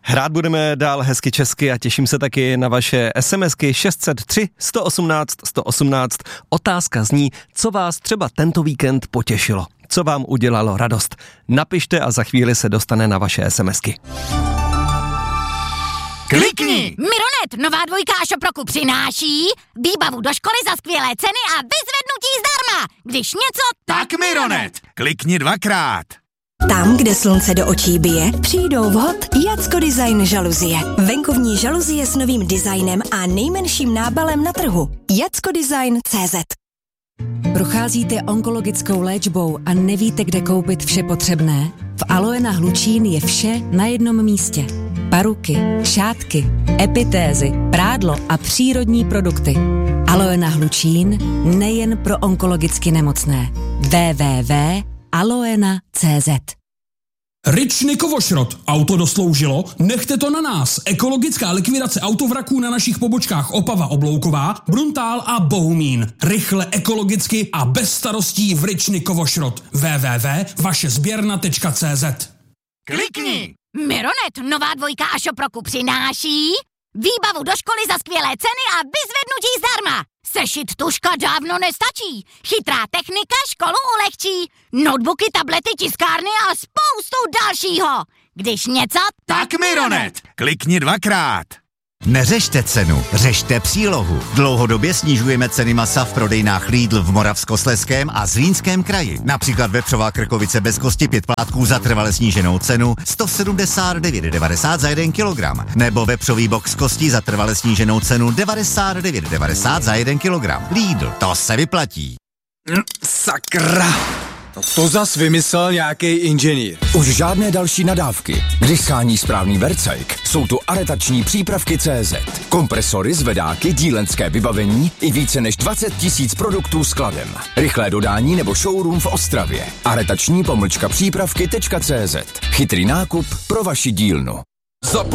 Hrát budeme dál hezky česky a těším se taky na vaše SMSky 603 118 118. Otázka zní, co vás třeba tento víkend potěšilo, co vám udělalo radost. Napište a za chvíli se dostane na vaše SMSky. Klikni! Mironet, nová dvojka a Šoproku přináší výbavu do školy za skvělé ceny a vyzvednutí zdarma. Když něco, tak Mironet. Klikni 2krát. Tam, kde slunce do očí bije, přijdou vhod Jacko Design žaluzie. Venkovní žaluzie s novým designem a nejmenším nábalem na trhu. jackodesign.cz. Procházíte onkologickou léčbou a nevíte, kde koupit vše potřebné? V Aloe na Hlučín je vše na jednom místě. Paruky, šátky, epitézy, prádlo a přírodní produkty. Aloe na Hlučín nejen pro onkologicky nemocné. www.aloena.cz. Ričny Kovošrot. Auto dosloužilo? Nechte to na nás. Ekologická likvidace autovraků na našich pobočkách Opava Oblouková, Bruntál a Bohumín. Rychle, ekologicky a bez starostí v Ričny Kovošrot. www.vašezběrna.cz. Klikni! Mironet, nová dvojka a Šoproku přináší výbavu do školy za skvělé ceny a vyzvednutí zdarma. Sešit tužka dávno nestačí. Chytrá technika školu ulehčí. Notebooky, tablety, tiskárny a spoustu dalšího. Když něco, tak Mironet. Klikni 2krát. Neřešte cenu, řešte přílohu. Dlouhodobě snižujeme ceny masa v prodejnách Lidl v Moravskoslezském a Zlínském kraji. Například vepřová krkovice bez kosti 5 plátků za trvale sníženou cenu 179,90 za 1 kilogram. Nebo vepřový box kostí za trvale sníženou cenu 99,90 za 1 kilogram. Lidl, to se vyplatí. Sakra! To zas vymyslel nějaký inženýr. Už žádné další nadávky. Když schání správný vercajk, jsou tu aretační přípravky CZ. Kompresory, zvedáky, dílenské vybavení i více než 20 000 produktů skladem. Rychlé dodání nebo showroom v Ostravě. Aretační _přípravky.cz. Chytrý nákup pro vaši dílnu.